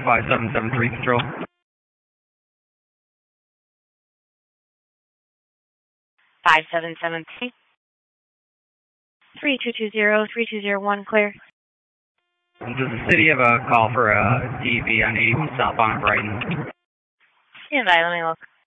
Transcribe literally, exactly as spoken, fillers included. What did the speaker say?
five seven seven three control. five seven seven three. three two two zero, three two zero one, clear. Does the city have a call for a D V on eighty-one southbound Brighton? Stand by, let me look.